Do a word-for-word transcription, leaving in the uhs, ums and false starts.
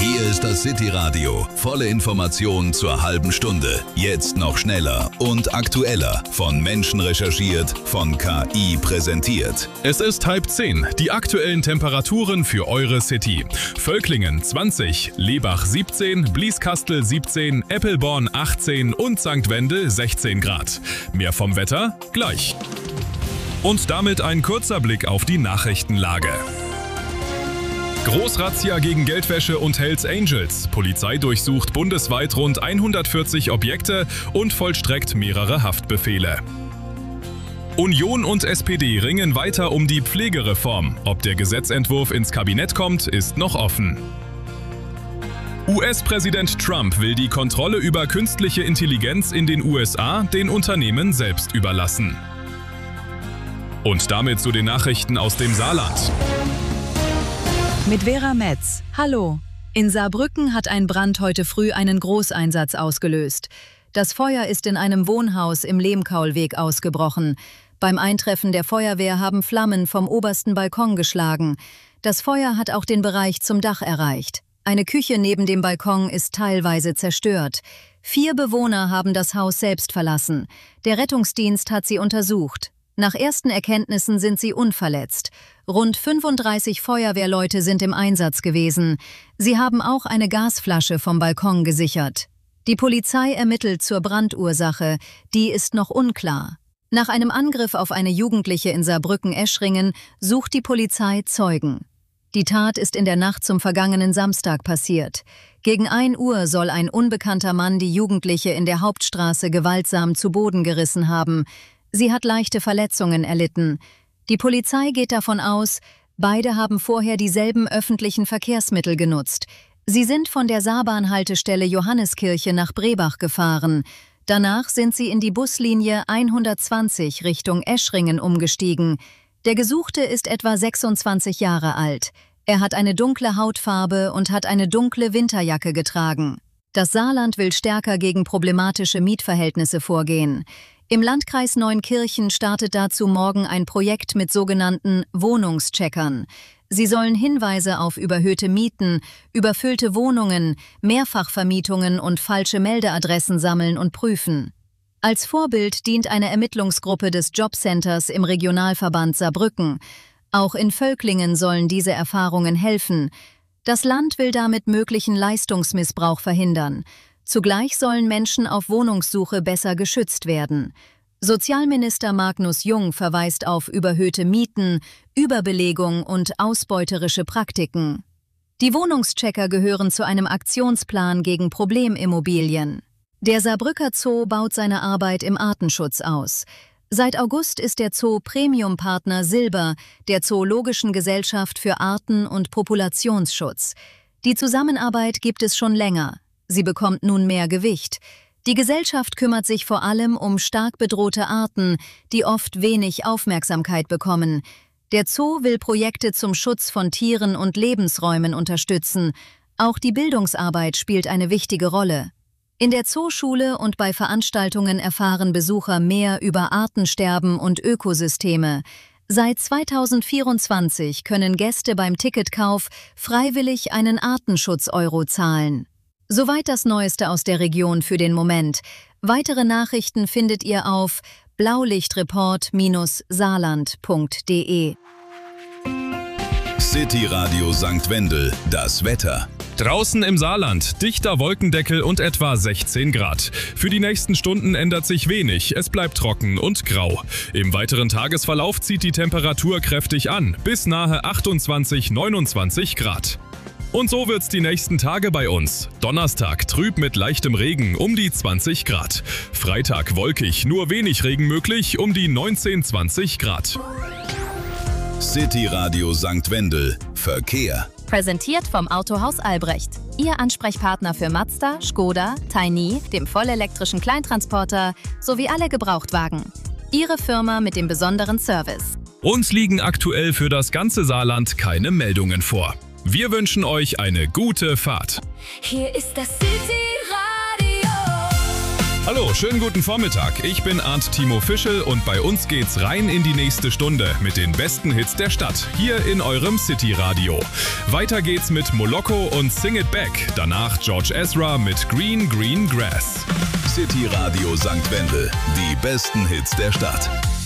Hier ist das City Radio. Volle Informationen zur halben Stunde. Jetzt noch schneller und aktueller. Von Menschen recherchiert, von K I präsentiert. Es ist halb zehn. Die aktuellen Temperaturen für eure City. Völklingen zwanzig, Lebach siebzehn, Blieskastel siebzehn, Eppelborn achtzehn und Sankt Wendel sechzehn Grad. Mehr vom Wetter gleich. Und damit ein kurzer Blick auf die Nachrichtenlage. Großrazzia gegen Geldwäsche und Hells Angels. Polizei durchsucht bundesweit rund hundertvierzig Objekte und vollstreckt mehrere Haftbefehle. Union und S P D ringen weiter um die Pflegereform. Ob der Gesetzentwurf ins Kabinett kommt, ist noch offen. U S-Präsident Trump will die Kontrolle über künstliche Intelligenz in den U S A den Unternehmen selbst überlassen. Und damit zu den Nachrichten aus dem Saarland. Mit Vera Metz. Hallo. In Saarbrücken hat ein Brand heute früh einen Großeinsatz ausgelöst. Das Feuer ist in einem Wohnhaus im Lehmkaulweg ausgebrochen. Beim Eintreffen der Feuerwehr haben Flammen vom obersten Balkon geschlagen. Das Feuer hat auch den Bereich zum Dach erreicht. Eine Küche neben dem Balkon ist teilweise zerstört. Vier Bewohner haben das Haus selbst verlassen. Der Rettungsdienst hat sie untersucht. Nach ersten Erkenntnissen sind sie unverletzt. Rund fünfunddreißig Feuerwehrleute sind im Einsatz gewesen. Sie haben auch eine Gasflasche vom Balkon gesichert. Die Polizei ermittelt zur Brandursache. Die ist noch unklar. Nach einem Angriff auf eine Jugendliche in Saarbrücken-Eschringen sucht die Polizei Zeugen. Die Tat ist in der Nacht zum vergangenen Samstag passiert. Gegen ein Uhr soll ein unbekannter Mann die Jugendliche in der Hauptstraße gewaltsam zu Boden gerissen haben. Sie hat leichte Verletzungen erlitten. Die Polizei geht davon aus, beide haben vorher dieselben öffentlichen Verkehrsmittel genutzt. Sie sind von der Saarbahn-Haltestelle Johanneskirche nach Brebach gefahren. Danach sind sie in die Buslinie hundertzwanzig Richtung Eschringen umgestiegen. Der Gesuchte ist etwa sechsundzwanzig Jahre alt. Er hat eine dunkle Hautfarbe und hat eine dunkle Winterjacke getragen. Das Saarland will stärker gegen problematische Mietverhältnisse vorgehen. Im Landkreis Neunkirchen startet dazu morgen ein Projekt mit sogenannten Wohnungscheckern. Sie sollen Hinweise auf überhöhte Mieten, überfüllte Wohnungen, Mehrfachvermietungen und falsche Meldeadressen sammeln und prüfen. Als Vorbild dient eine Ermittlungsgruppe des Jobcenters im Regionalverband Saarbrücken. Auch in Völklingen sollen diese Erfahrungen helfen. Das Land will damit möglichen Leistungsmissbrauch verhindern. Zugleich sollen Menschen auf Wohnungssuche besser geschützt werden. Sozialminister Magnus Jung verweist auf überhöhte Mieten, Überbelegung und ausbeuterische Praktiken. Die Wohnungschecker gehören zu einem Aktionsplan gegen Problemimmobilien. Der Saarbrücker Zoo baut seine Arbeit im Artenschutz aus. Seit August ist der Zoo Premium-Partner Silber der Zoologischen Gesellschaft für Arten- und Populationsschutz. Die Zusammenarbeit gibt es schon länger. Sie bekommt nun mehr Gewicht. Die Gesellschaft kümmert sich vor allem um stark bedrohte Arten, die oft wenig Aufmerksamkeit bekommen. Der Zoo will Projekte zum Schutz von Tieren und Lebensräumen unterstützen. Auch die Bildungsarbeit spielt eine wichtige Rolle. In der Zooschule und bei Veranstaltungen erfahren Besucher mehr über Artensterben und Ökosysteme. Seit zweitausendvierundzwanzig können Gäste beim Ticketkauf freiwillig einen Artenschutz-Euro zahlen. Soweit das Neueste aus der Region für den Moment. Weitere Nachrichten findet ihr auf blaulichtreport Bindestrich saarland Punkt de. City Radio Sankt Wendel, das Wetter. Draußen im Saarland, dichter Wolkendeckel und etwa sechzehn Grad. Für die nächsten Stunden ändert sich wenig, es bleibt trocken und grau. Im weiteren Tagesverlauf zieht die Temperatur kräftig an, bis nahe achtundzwanzig, neunundzwanzig Grad. Und so wird's die nächsten Tage bei uns. Donnerstag trüb mit leichtem Regen um die zwanzig Grad. Freitag wolkig, nur wenig Regen möglich um die neunzehn, zwanzig Grad. City Radio Sankt Wendel. Verkehr. Präsentiert vom Autohaus Albrecht. Ihr Ansprechpartner für Mazda, Skoda, Tiny, dem vollelektrischen Kleintransporter sowie alle Gebrauchtwagen. Ihre Firma mit dem besonderen Service. Uns liegen aktuell für das ganze Saarland keine Meldungen vor. Wir wünschen euch eine gute Fahrt. Hier ist das City Radio. Hallo, schönen guten Vormittag. Ich bin Arndt Timo Fischel und bei uns geht's rein in die nächste Stunde mit den besten Hits der Stadt, hier in eurem City-Radio. Weiter geht's mit Moloko und Sing It Back, danach George Ezra mit Green Green Grass. City Radio Sankt Wendel, die besten Hits der Stadt.